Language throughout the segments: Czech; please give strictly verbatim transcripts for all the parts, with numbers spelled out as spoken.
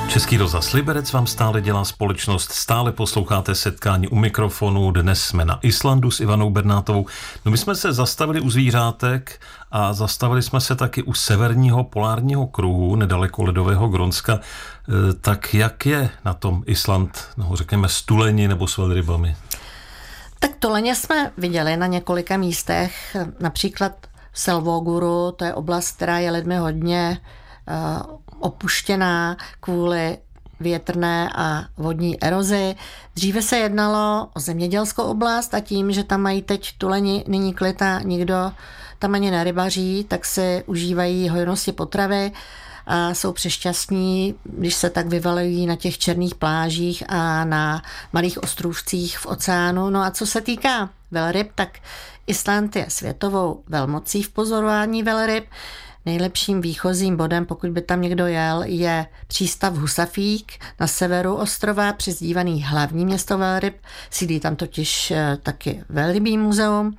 Český rozhlas Liberec vám stále dělá společnost, stále posloucháte Setkání u mikrofonu. Dnes jsme na Islandu s Ivanou Bernátovou. No my jsme se zastavili u zvířátek a zastavili jsme se taky u severního polárního kruhu, nedaleko ledového Grónska. Tak jak je na tom Island, no řekněme s tuleni nebo s velrybami? Tak tuleně jsme viděli na několika místech, například v Selvoguru, to je oblast, která je lidmi hodně uh, opuštěná kvůli větrné a vodní erozi. Dříve se jednalo o zemědělskou oblast a tím, že tam mají teď tuleni nyní klid a nikdo tam ani nerybaří, tak si užívají hojnosti potravy a jsou přešťastní, když se tak vyvalují na těch černých plážích a na malých ostrůvcích v oceánu. No a co se týká velryb, tak Island je světovou velmocí v pozorování velryb. Nejlepším výchozím bodem, pokud by tam někdo jel, je přístav Husafík na severu ostrova, přezdívaný hlavní město velryb. Sídlí tam totiž taky velrybí muzeum.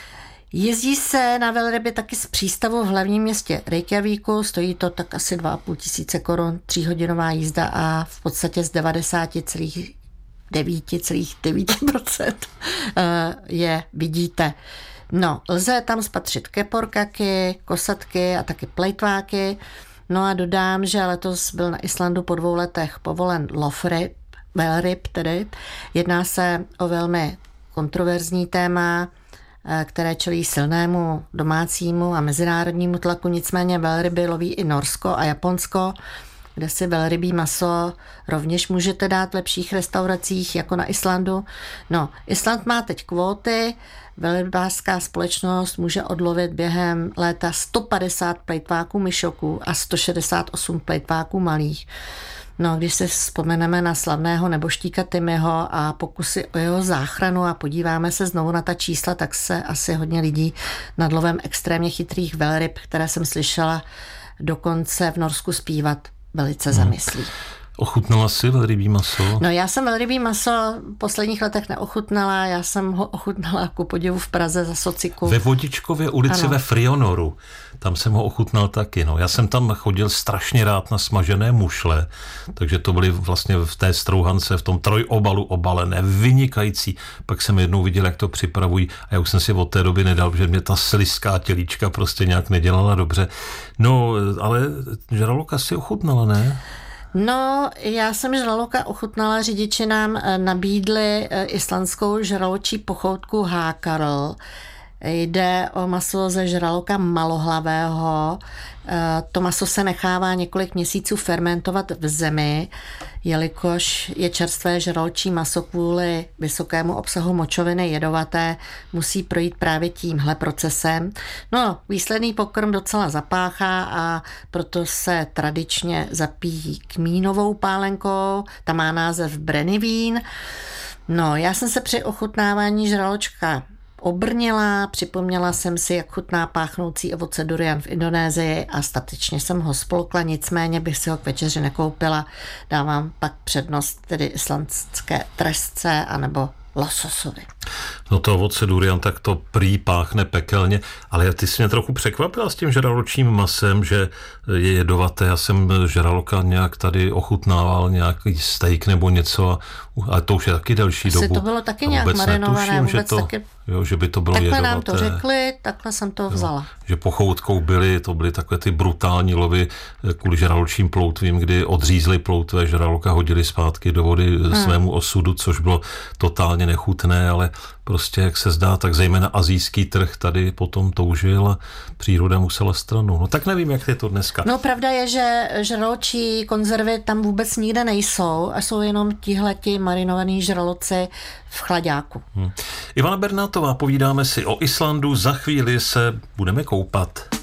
Jezdí se na velryby taky z přístavu v hlavním městě Reykjavíku, stojí to tak asi dva a půl tisíce korun, tříhodinová jízda a v podstatě z devadesát celá devět celá devět procent je vidíte. No, lze tam spatřit keporkaky, kosatky a taky plejtváky. No a dodám, že letos byl na Islandu po dvou letech povolen lov ryb, velryb tedy. Jedná se o velmi kontroverzní téma, které čelí silnému domácímu a mezinárodnímu tlaku. Nicméně velryby loví i Norsko a Japonsko, kde si velrybí maso rovněž můžete dát v lepších restauracích jako na Islandu. No, Island má teď kvóty, velrybářská společnost může odlovit během léta sto padesát plejtváků myšoků a sto šedesát osm plejtváků malých. No, když se vzpomeneme na slavného neboštíka Timmyho a pokusy o jeho záchranu a podíváme se znovu na ta čísla, tak se asi hodně lidí nad lovem extrémně chytrých velryb, které jsem slyšela dokonce v Norsku zpívat, velice zamyslí. Hmm. Ochutnala jsi velrybí maso? No já jsem velrybí maso v posledních letech neochutnala, já jsem ho ochutnala ku podivu v Praze za sociku. Ve Vodičkově ulici ano. Ve Frionoru, tam jsem ho ochutnal taky. No. Já jsem tam chodil strašně rád na smažené mušle, takže to byly vlastně v té strouhance, v tom trojobalu obalené, vynikající. Pak jsem jednou viděl, jak to připravují a já už jsem si od té doby nedal, že mě ta slizká tělíčka prostě nějak nedělala dobře. No, ale žraloka si ochutnala, ne? No, já jsem žraloka ochutnala, řidiči nám nabídli islandskou žraločí pochoutku hákarl. Jde o maso ze žraloka malohlavého. To maso se nechává několik měsíců fermentovat v zemi, jelikož je čerstvé žraločí maso kvůli vysokému obsahu močoviny jedovaté, musí projít právě tímhle procesem. No, výsledný pokrm docela zapáchá a proto se tradičně zapíjí kmínovou pálenkou, ta má název Brennivín. No, já jsem se při ochutnávání žraločka obrnila, připomněla jsem si, jak chutná páchnoucí ovoce durian v Indonésii a statečně jsem ho spolkla, nicméně bych si ho k večeři nekoupila. Dávám pak přednost tedy islandské tresce anebo lososovi. No to ovoce durian, tak to prý páchne pekelně, ale ty jsi mě trochu překvapila s tím žraločím masem, že je jedovaté. Já jsem žraloka nějak tady ochutnával, nějaký steak nebo něco, ale to už je taky delší Asi dobu. to bylo taky nějak marinované, netuším, vůbec že to, taky... Jo, že by to bylo takhle jedovaté. Nám to řekli, takhle jsem to vzala. Jo, že pochoutkou byly, to byly takové ty brutální lovy kvůli žraločím ploutvím, kdy odřízli ploutve žraloka, hodili zpátky do vody hmm. svému osudu, což bylo totálně nechutné, ale prostě, jak se zdá, tak zejména asijský trh tady potom toužil a příroda musela stranou. No tak nevím, jak je to dneska. No pravda je, že žraločí konzervy tam vůbec nikde nejsou a jsou jenom tihleti marinovaný žraloci v chlaďáku. Hmm. Ivana Bernátová, povídáme si o Islandu, za chvíli se budeme koupat.